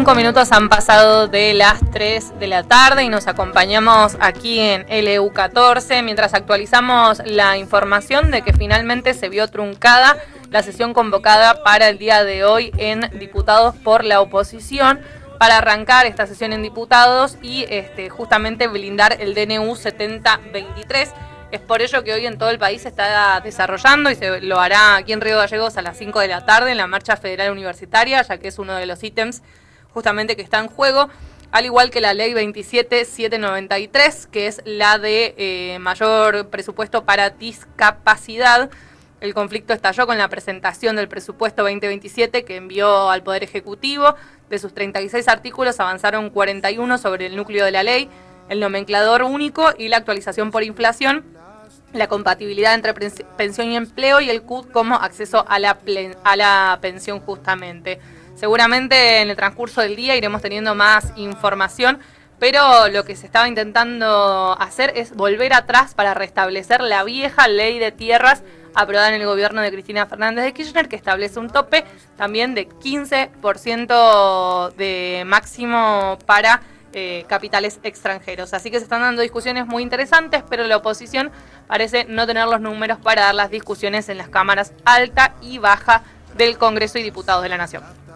5 minutos han pasado de las 3 de la tarde y nos acompañamos aquí en LU14 mientras actualizamos la información de que finalmente se vio truncada la sesión convocada para el día de hoy en diputados por la oposición para arrancar esta sesión en diputados y justamente blindar el DNU 7023. Es por ello que hoy en todo el país se está desarrollando y se lo hará aquí en Río Gallegos a las 5 de la tarde en la Marcha Federal Universitaria, ya que es uno de los ítems justamente que está en juego, al igual que la Ley 27793, que es la de mayor presupuesto para discapacidad. El conflicto estalló con la presentación del presupuesto 2027 que envió al Poder Ejecutivo. De sus 36 artículos avanzaron 41 sobre el núcleo de la ley, el nomenclador único y la actualización por inflación, la compatibilidad entre pensión y empleo y el CUT como acceso a la pensión justamente. Seguramente en el transcurso del día iremos teniendo más información, pero lo que se estaba intentando hacer es volver atrás para restablecer la vieja ley de tierras aprobada en el gobierno de Cristina Fernández de Kirchner, que establece un tope también de 15% de máximo para capitales extranjeros. Así que se están dando discusiones muy interesantes, pero la oposición parece no tener los números para dar las discusiones en las cámaras alta y baja del Congreso y Diputados de la Nación.